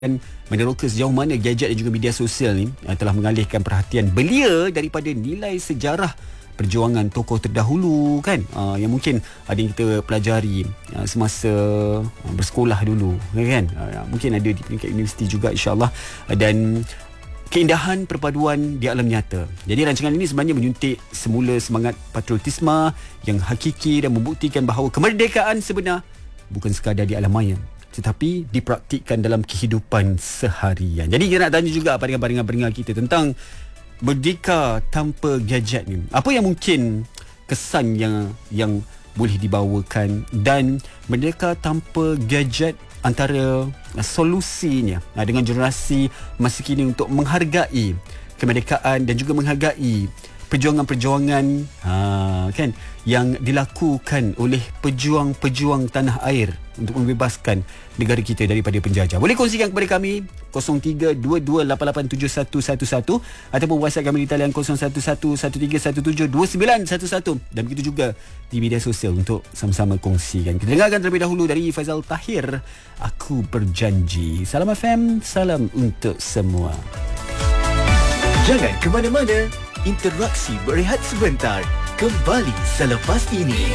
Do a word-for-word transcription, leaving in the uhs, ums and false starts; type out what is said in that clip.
Dan meneroka sejauh mana gadget dan juga media sosial ni uh, telah mengalihkan perhatian belia daripada nilai sejarah perjuangan tokoh terdahulu kan, uh, yang mungkin ada yang kita pelajari uh, semasa uh, bersekolah dulu kan, uh, mungkin ada di peringkat universiti juga insya-Allah, uh, dan keindahan perpaduan di alam nyata. Jadi rancangan ini sebenarnya menyuntik semula semangat patriotisme yang hakiki dan membuktikan bahawa kemerdekaan sebenar bukan sekadar di alam maya tetapi dipraktikkan dalam kehidupan seharian. Jadi kita nak tanya juga pandangan-pandangan pendengar kita tentang merdeka tanpa gadget ni. Apa yang mungkin kesan yang yang boleh dibawakan, dan merdeka tanpa gadget antara solusinya dengan generasi masa kini untuk menghargai kemerdekaan dan juga menghargai perjuangan-perjuangan ha, kan, yang dilakukan oleh pejuang-pejuang tanah air untuk membebaskan negara kita daripada penjajah. Boleh kongsikan kepada kami kosong tiga dua dua lapan lapan tujuh satu satu satu ataupun WhatsApp kami di talian kosong satu satu satu tiga satu tujuh dua sembilan satu satu, dan begitu juga di media sosial untuk sama-sama kongsikan. Kita dengarkan terlebih dahulu dari Faizal Tahir, Aku Berjanji. Salam F M, salam untuk semua. Jangan ke mana-mana. Interaksi berehat sebentar. Kembali selepas ini.